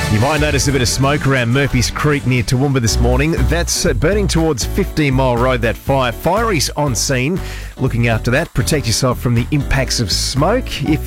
You might notice a bit of smoke around Murphy's Creek near Toowoomba this morning. That's burning towards 15 Mile Road, that fire. Fireys on scene. Looking after that, protect yourself from the impacts of smoke. If